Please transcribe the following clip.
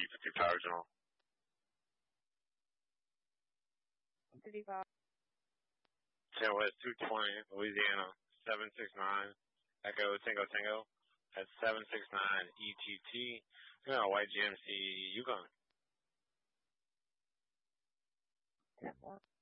50 Power General. 55. Southwest 220, Louisiana, 769, Echo Tango Tango, at 769 ETT, White GMC Yukon. 10-1.